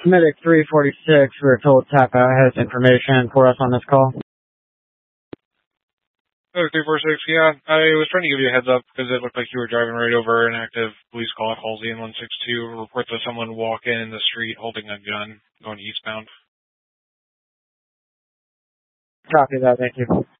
Medic 346, we're told Tapa has information for us on this call. Medic 346, yeah, I was trying to give you a heads up because it looked like you were driving right over an active police call at Halsey in 162. Report that someone walked in the street holding a gun going eastbound. Copy that, thank you.